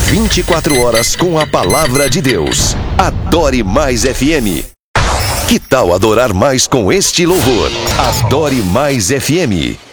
24 horas com a palavra de Deus. Adore Mais FM. Que tal adorar mais com este louvor? Adore Mais FM.